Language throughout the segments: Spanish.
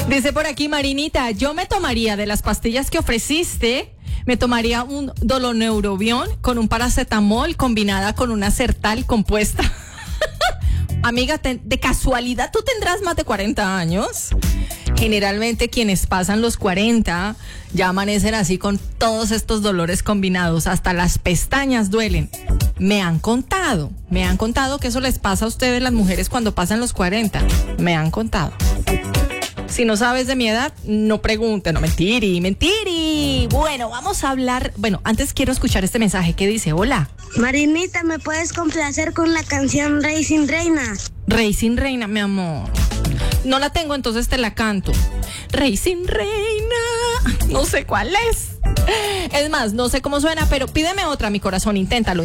Dice por aquí Marinita, yo me tomaría de las pastillas que ofreciste, me tomaría un Doloneurobion con un paracetamol combinada con una Sertal compuesta. Amiga, de casualidad, ¿tú tendrás más de 40 años? Generalmente quienes pasan los 40 ya amanecen así con todos estos dolores combinados, hasta las pestañas duelen. Me han contado que eso les pasa a ustedes las mujeres cuando pasan los 40. Me han contado. Si no sabes de mi edad, no pregunte, no mentiri. Bueno, vamos a hablar. Bueno, antes quiero escuchar este mensaje que dice: hola. Marinita, ¿me puedes complacer con la canción Racing Reina? Racing Reina, mi amor. No la tengo, entonces te la canto. Racing Reina. No sé cuál es. Es más, no sé cómo suena, pero pídeme otra, mi corazón. Inténtalo.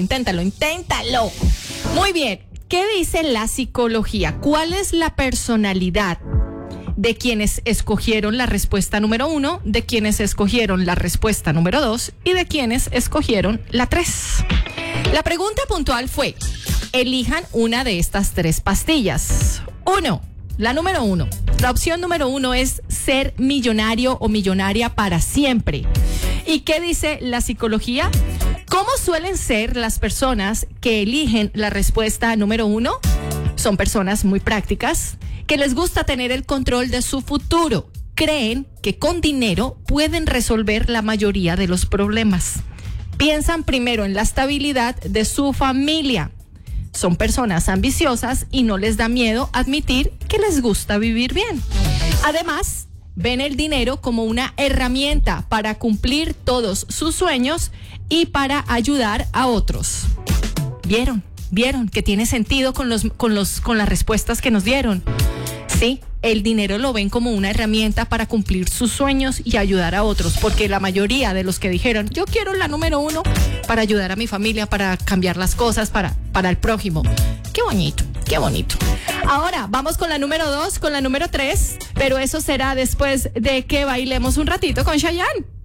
Muy bien. ¿Qué dice la psicología? ¿Cuál es la personalidad de quienes escogieron la respuesta número 1, de quienes escogieron la respuesta número 2 y de quienes escogieron la 3? La pregunta puntual fue: elijan una de estas 3 pastillas. La número 1. La opción número 1 es ser millonario o millonaria para siempre. ¿Y qué dice la psicología? ¿Cómo suelen ser las personas que eligen la respuesta número 1? Son personas muy prácticas, que les gusta tener el control de su futuro. Creen que con dinero pueden resolver la mayoría de los problemas. Piensan primero en la estabilidad de su familia. Son personas ambiciosas y no les da miedo admitir que les gusta vivir bien. Además, ven el dinero como una herramienta para cumplir todos sus sueños y para ayudar a otros. ¿Vieron que tiene sentido con las respuestas que nos dieron? Sí, el dinero lo ven como una herramienta para cumplir sus sueños y ayudar a otros, porque la mayoría de los que dijeron, yo quiero la número 1 para ayudar a mi familia, para cambiar las cosas, para el prójimo. Qué bonito. Ahora, vamos con la número 2, con la número 3, pero eso será después de que bailemos un ratito con Chayanne.